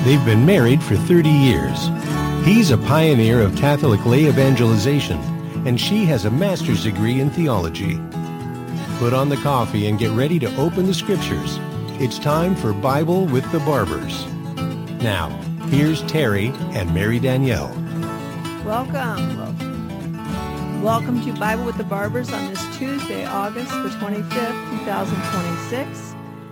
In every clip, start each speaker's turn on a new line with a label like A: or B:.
A: They've been married for 30 years. He's a pioneer of Catholic lay evangelization, and she has a master's degree in theology. Put on the coffee and get ready to open the scriptures. It's time for Bible with the Barbers. Now, here's Terry and Mary Danielle.
B: Welcome to Bible with the Barbers on this Tuesday, August the 25th, 2026.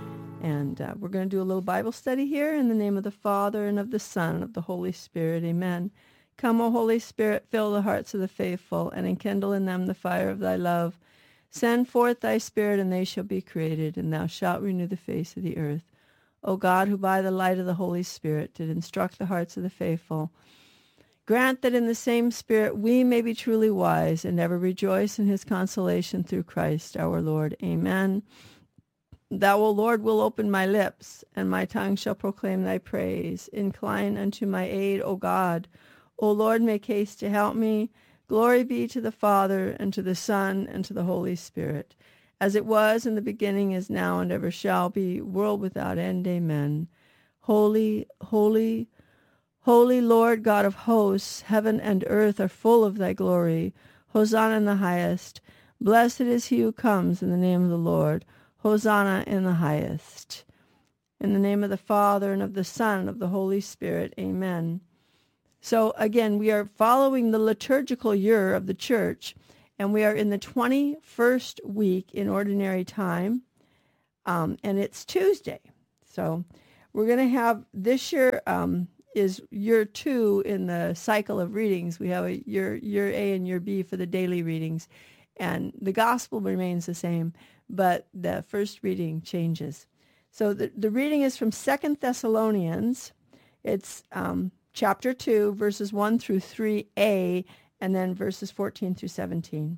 B: And we're going to do a little Bible study here in the name of the Father, and of the Son, and of the Holy Spirit. Amen. Come, O Holy Spirit, fill the hearts of the faithful, and enkindle in them the fire of thy love. Send forth thy Spirit, and they shall be created, and thou shalt renew the face of the earth. O God, who by the light of the Holy Spirit did instruct the hearts of the faithful, grant that in the same Spirit we may be truly wise, and ever rejoice in his consolation through Christ our Lord. Amen. Thou, O Lord, will open my lips, and my tongue shall proclaim thy praise. Incline unto my aid, O God. O Lord, make haste to help me. Glory be to the Father, and to the Son, and to the Holy Spirit, as it was in the beginning, is now, and ever shall be, world without end. Amen. Holy, holy, holy Lord God of hosts, heaven and earth are full of thy glory. Hosanna in the highest. Blessed is he who comes in the name of the Lord. Hosanna in the highest. In the name of the Father, and of the Son, and of the Holy Spirit. Amen. So again, we are following the liturgical year of the church, and we are in the 21st week in ordinary time, and it's Tuesday. So we're going to have, this year is year 2 in the cycle of readings. We have a year A and year B for the daily readings, and the gospel remains the same, but the first reading changes. So the reading is from 2 Thessalonians. It's chapter 2, verses 1 through 3a, and then verses 14 through 17.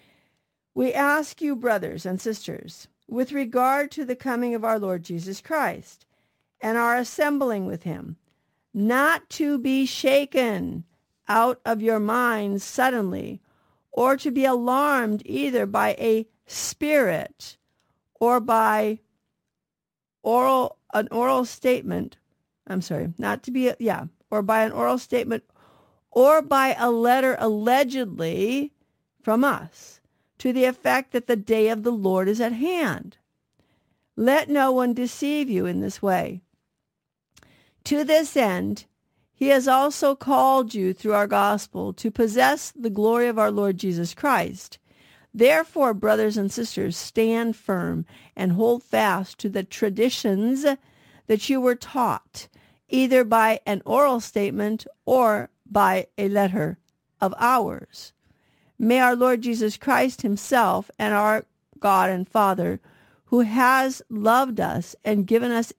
B: We ask you, brothers and sisters, with regard to the coming of our Lord Jesus Christ and our assembling with him, not to be shaken out of your minds suddenly, or to be alarmed either by a spirit or by an oral statement. Or by an oral statement, or by a letter allegedly from us, to the effect that the day of the Lord is at hand. Let no one deceive you in this way. To this end, he has also called you through our gospel to possess the glory of our Lord Jesus Christ. Therefore, brothers and sisters, stand firm and hold fast to the traditions that you were taught, either by an oral statement or by a letter of ours. May our Lord Jesus Christ himself and our God and Father, who has loved us and given us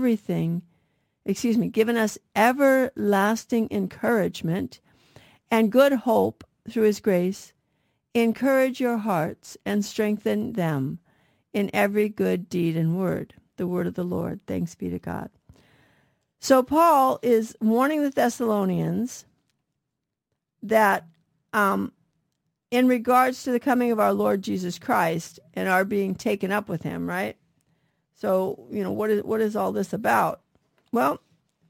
B: everlasting encouragement and good hope through his grace, encourage your hearts and strengthen them in every good deed and word. The word of the Lord. Thanks be to God. So Paul is warning the Thessalonians that in regards to the coming of our Lord Jesus Christ and our being taken up with him, right? So, what is all this about? Well,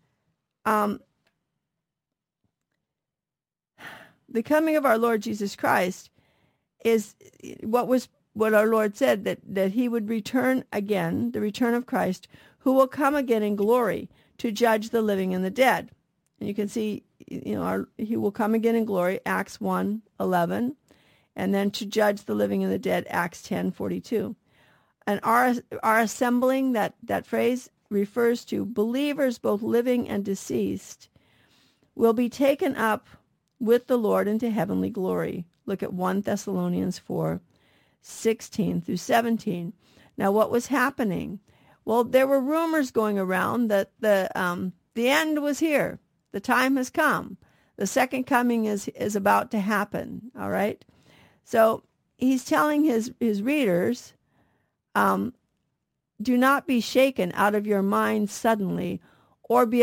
B: the coming of our Lord Jesus Christ is what our Lord said, that he would return again, the return of Christ, who will come again in glory to judge the living and the dead. And you can see, he will come again in glory, Acts 1:11, and then to judge the living and the dead, Acts 10:42. And our assembling, that phrase refers to believers, both living and deceased, will be taken up with the Lord into heavenly glory. Look at 1 Thessalonians 4:16 through 17. Now, what was happening? Well, there were rumors going around that the end was here. The time has come. The second coming is about to happen. All right. So he's telling his readers, do not be shaken out of your mind suddenly, or be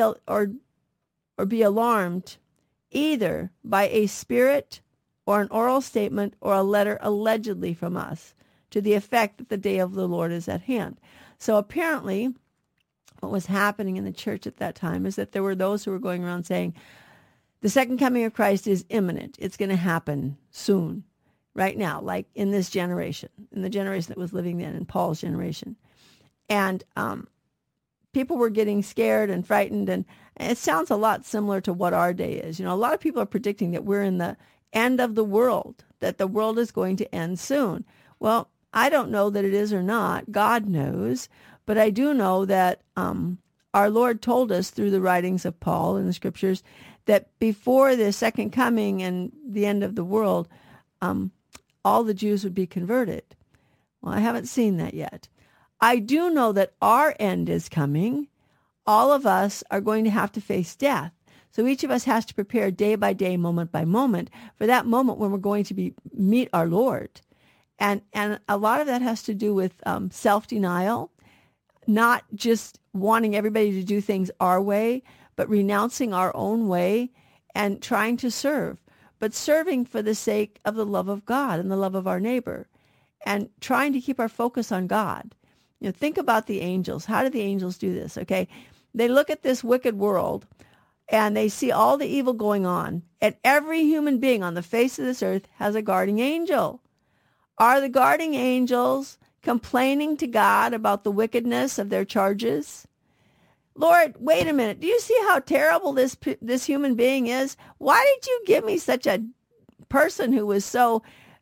B: alarmed either by a spirit or an oral statement or a letter allegedly from us, to the effect that the day of the Lord is at hand. So apparently what was happening in the church at that time is that there were those who were going around saying, the second coming of Christ is imminent. It's going to happen soon, right now, like in this generation, in the generation that was living then, in Paul's generation. And people were getting scared and frightened, and it sounds a lot similar to what our day is. A lot of people are predicting that we're in the end of the world, that the world is going to end soon. Well, I don't know that it is or not. God knows. But I do know that our Lord told us through the writings of Paul in the scriptures that before the second coming and the end of the world, all the Jews would be converted. Well, I haven't seen that yet. I do know that our end is coming. All of us are going to have to face death. So each of us has to prepare day by day, moment by moment, for that moment when we're going to meet our Lord. And a lot of that has to do with self-denial, not just wanting everybody to do things our way, but renouncing our own way and trying to serve, but serving for the sake of the love of God and the love of our neighbor, and trying to keep our focus on God. Think about the angels. How do the angels do this? Okay, they look at this wicked world and they see all the evil going on, and every human being on the face of this earth has a guardian angel. Are the guardian angels complaining to God about the wickedness of their charges? Lord, wait a minute. Do you see how terrible this human being is? Why did you give me such a person who was so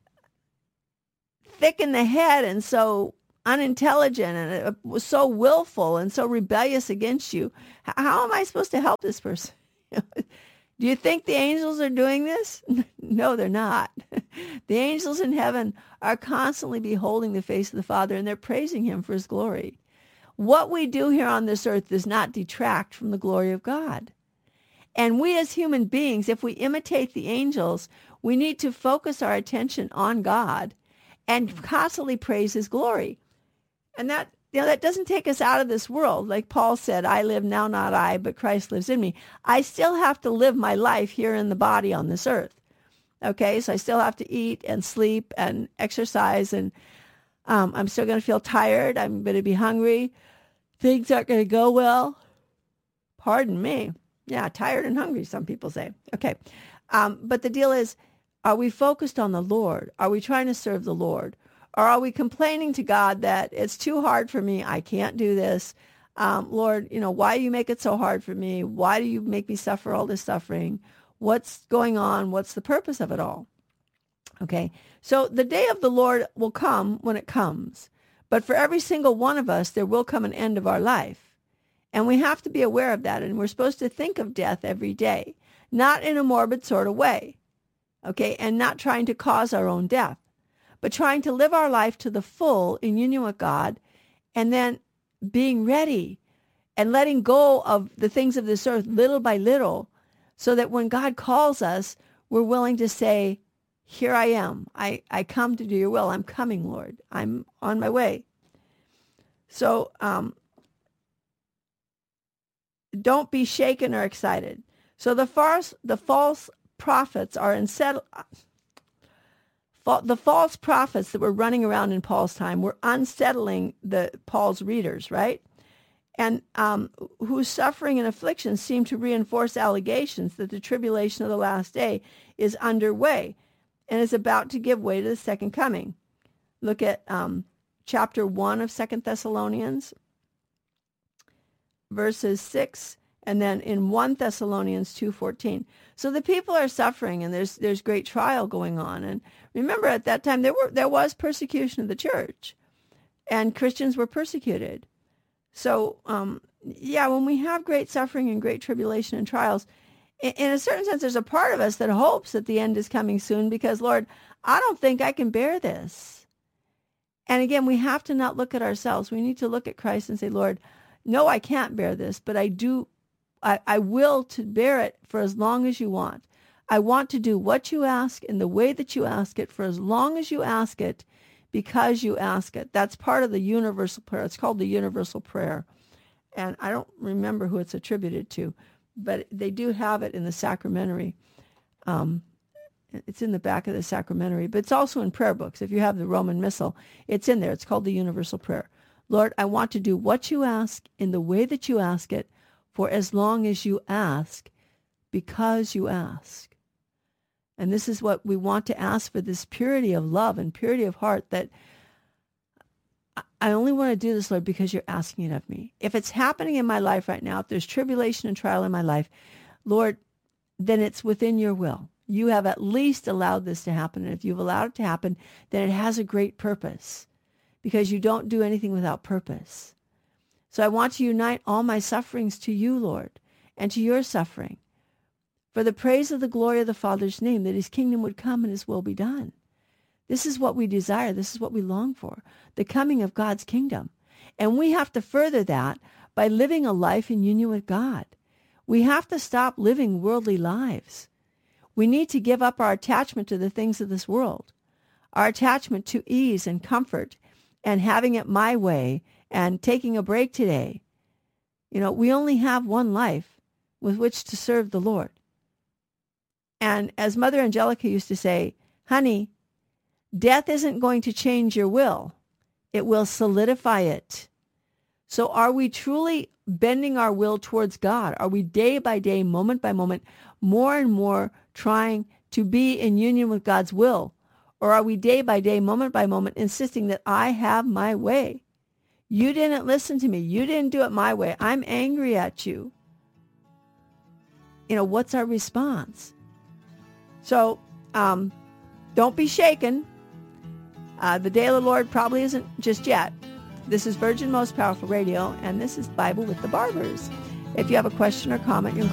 B: thick in the head and so unintelligent and was so willful and so rebellious against you? How am I supposed to help this person? Do you think the angels are doing this? No, they're not. The angels in heaven are constantly beholding the face of the Father, and they're praising him for his glory. What we do here on this earth does not detract from the glory of God. And we as human beings, if we imitate the angels, we need to focus our attention on God and constantly praise his glory. And that doesn't take us out of this world. Like Paul said, I live now, not I, but Christ lives in me. I still have to live my life here in the body on this earth. Okay, so I still have to eat and sleep and exercise, and I'm still going to feel tired. I'm going to be hungry. Things aren't going to go well. Pardon me. Yeah, tired and hungry, some people say. Okay, but the deal is, are we focused on the Lord? Are we trying to serve the Lord? Or are we complaining to God that it's too hard for me? I can't do this. Lord, why do you make it so hard for me? Why do you make me suffer all this suffering? What's going on? What's the purpose of it all? Okay, so the day of the Lord will come when it comes. But for every single one of us, there will come an end of our life. And we have to be aware of that. And we're supposed to think of death every day, not in a morbid sort of way. Okay, and not trying to cause our own death, but trying to live our life to the full in union with God, and then being ready and letting go of the things of this earth little by little, so that when God calls us, we're willing to say, here I am. I come to do your will. I'm coming, Lord. I'm on my way. So don't be shaken or excited. So the false prophets are the false prophets that were running around in Paul's time were unsettling Paul's readers, right? And whose suffering and affliction seem to reinforce allegations that the tribulation of the last day is underway and is about to give way to the second coming. Look at chapter 1 of 2 Thessalonians, verses 6, and then in 1 Thessalonians 2:14. So the people are suffering, and there's great trial going on. And remember, at that time there was persecution of the church, and Christians were persecuted. So when we have great suffering and great tribulation and trials, in a certain sense, there's a part of us that hopes that the end is coming soon, because, Lord, I don't think I can bear this. And again, we have to not look at ourselves. We need to look at Christ and say, Lord, no, I can't bear this, but I will to bear it for as long as you want. I want to do what you ask in the way that you ask it for as long as you ask it, because you ask it. That's part of the universal prayer. It's called the universal prayer. And I don't remember who it's attributed to, but they do have it in the sacramentary. It's in the back of the sacramentary, but it's also in prayer books. If you have the Roman Missal, it's in there. It's called the universal prayer. Lord, I want to do what you ask in the way that you ask it for as long as you ask, because you ask. And this is what we want to ask for, this purity of love and purity of heart, that I only want to do this, Lord, because you're asking it of me. If it's happening in my life right now, if there's tribulation and trial in my life, Lord, then it's within your will. You have at least allowed this to happen. And if you've allowed it to happen, then it has a great purpose, because you don't do anything without purpose. So I want to unite all my sufferings to you, Lord, and to your suffering, for the praise of the glory of the Father's name, that his kingdom would come and his will be done. This is what we desire. This is what we long for, the coming of God's kingdom. And we have to further that by living a life in union with God. We have to stop living worldly lives. We need to give up our attachment to the things of this world, our attachment to ease and comfort and having it my way and taking a break today. You know, we only have one life with which to serve the Lord. And as Mother Angelica used to say, honey, death isn't going to change your will. It will solidify it. So are we truly bending our will towards God? Are we day by day, moment by moment, more and more trying to be in union with God's will? Or are we day by day, moment by moment, insisting that I have my way? You didn't listen to me. You didn't do it my way. I'm angry at you. You know, what's our response? So don't be shaken. The day of the Lord probably isn't just yet. This is Virgin Most Powerful Radio, and this is Bible with the Barbers. If you have a question or comment, you can